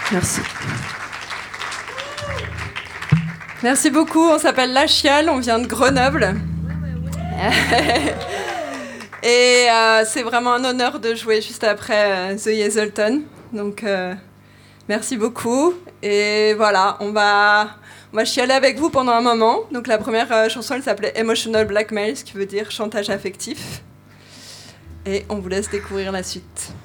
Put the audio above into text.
Merci. Merci beaucoup. On s'appelle La Chiale, on vient de Grenoble. Et c'est vraiment un honneur de jouer juste après The Hazelton. Donc, merci beaucoup. Et voilà, on va chialer avec vous pendant un moment. Donc, la première chanson, elle s'appelait Emotional Blackmail, ce qui veut dire chantage affectif. Et on vous laisse découvrir la suite.